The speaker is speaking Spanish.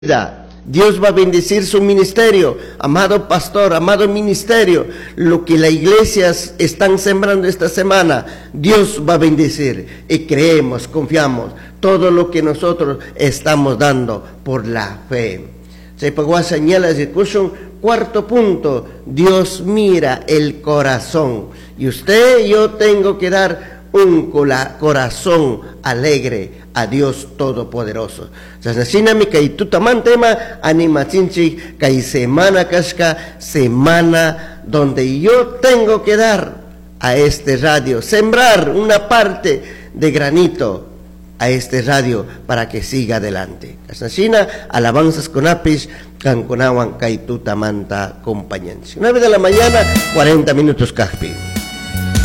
Dios va a bendecir su ministerio, amado pastor, amado ministerio. Lo que las iglesias están sembrando esta semana, Dios va a bendecir. Y creemos, confiamos, todo lo que nosotros estamos dando por la fe. Se pagó a señalas de curso. Cuarto punto, Dios mira el corazón. Y usted y yo tengo que dar un corazón alegre a Dios Todopoderoso. Sasnachinami kay tutaman tema animachinchi kay semana kashka, semana donde yo tengo que dar a este radio, sembrar una parte de granito a este radio para que siga adelante. Sasnachina, alabanzas con apis, canconawan kay tutamanta compañencia. 9 de la mañana, 40 minutos Caspi.